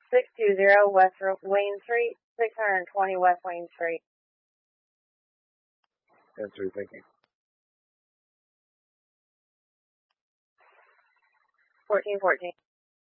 620 West Wayne Street, 620 West Wayne Street. Answer, thank you. 1414.